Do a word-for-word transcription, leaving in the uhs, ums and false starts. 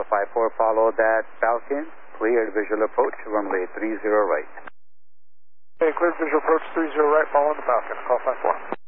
five four, follow that Falcon. Cleared visual approach, runway three zero right. Okay, cleared visual approach three zero right, following the Falcon. Call five four.